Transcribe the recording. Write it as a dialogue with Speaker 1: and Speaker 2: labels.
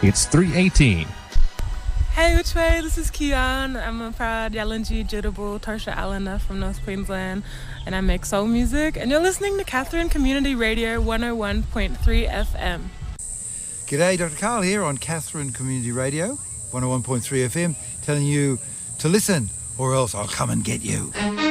Speaker 1: It's 3:18.
Speaker 2: Hey, which way? This is Kian. I'm a proud Yalanji Jitable Tarsha Allena from North Queensland, and I make soul music. And you're listening to Catherine Community Radio 101.3 FM.
Speaker 3: G'day, Dr. Carl here on Catherine Community Radio 101.3 FM, telling you to listen or else I'll come and get you.